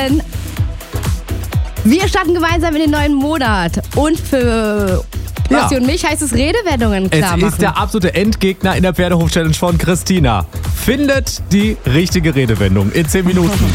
Wir starten gemeinsam in den neuen Monat. Und für Basti und mich heißt es Redewendungen klar machen. Es ist der absolute Endgegner in der Pferdehof-Challenge von Christina. Findet die richtige Redewendung in 10 Minuten.